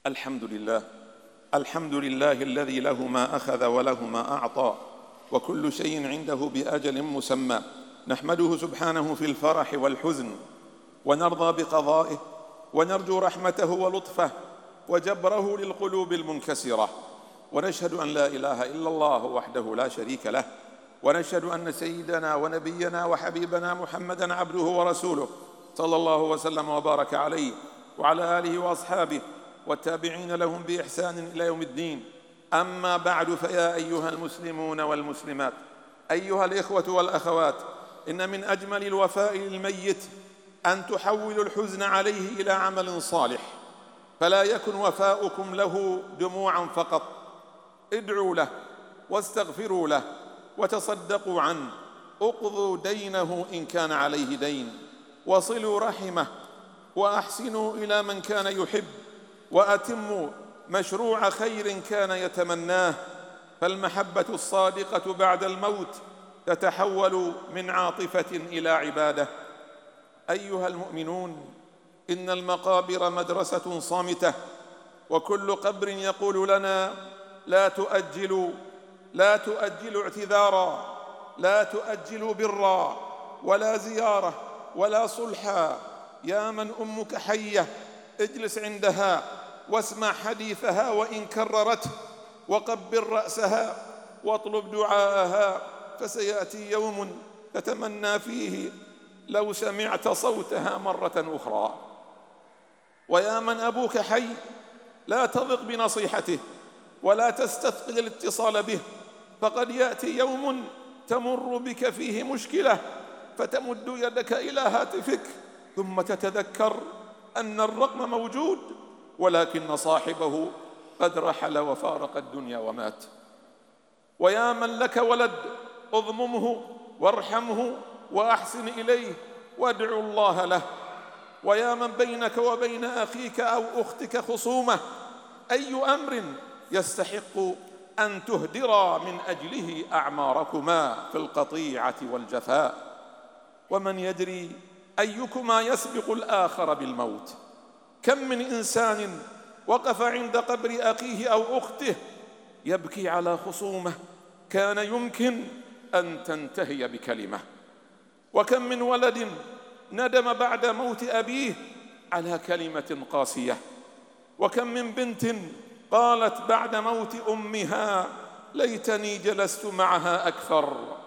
الحمد لله. الحمد لله الذي له ما أخذ وله ما أعطى، وكل شيء عنده بأجل مسمى. نحمده سبحانه في الفرح والحزن، ونرضى بقضائه، ونرجو رحمته ولطفه وجبره للقلوب المنكسرة. ونشهد أن لا إله إلا الله وحده لا شريك له، ونشهد أن سيدنا ونبينا وحبيبنا محمدًا عبده ورسوله، صلى الله وسلم وبارك عليه وعلى آله وأصحابه والتابعين لهم بإحسان إلى يوم الدين. أما بعد، فيا أيها المسلمون والمسلمات، أيها الإخوة والأخوات، إن من أجمل الوفاء للميت أن تحولوا الحزن عليه إلى عمل صالح، فلا يكن وفاؤكم له دموعا فقط. ادعوا له واستغفروا له وتصدقوا عنه، اقضوا دينه إن كان عليه دين، وصلوا رحمه، وأحسنوا إلى من كان يحب، وأتموا مشروع خير كان يتمناه. فالمحبة الصادقة بعد الموت تتحول من عاطفة إلى عبادة. أيها المؤمنون، إن المقابر مدرسة صامتة، وكل قبر يقول لنا: لا تؤجلوا اعتذارا، لا تؤجلوا برا ولا زيارة ولا صلحا. يا من أمك حية، اجلس عندها واسمع حديثها وإن كررته، وقبل رأسها واطلب دعاءها، فسيأتي يوم تتمنى فيه لو سمعت صوتها مرة أخرى. ويا من أبوك حي، لا تضق بنصيحته ولا تستثقل الاتصال به، فقد يأتي يوم تمر بك فيه مشكلة فتمد يدك إلى هاتفك، ثم تتذكر أن الرقم موجود ولكن صاحبه قد رحل وفارق الدنيا ومات. ويا من لك ولد، اضممه وارحمه وأحسن إليه وادعو الله له. ويا من بينك وبين أخيك أو أختك خصومة، أي أمر يستحق أن تهدرا من أجله أعماركما في القطيعة والجفاء؟ ومن يدري أيكما يسبق الآخر بالموت؟ كم من إنسان وقف عند قبر أخيه أو أخته يبكي على خصومة كان يمكن أن تنتهي بكلمة. وكم من ولد ندم بعد موت أبيه على كلمة قاسية. وكم من بنت قالت بعد موت أمها: ليتني جلست معها أكثر.